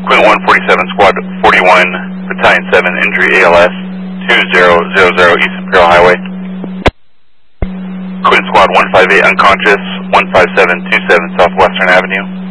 Quint 147, Squad 41, Battalion 7, injury ALS, 2000 East Imperial Highway. Quint Squad 158, unconscious, 15727 Southwestern Avenue.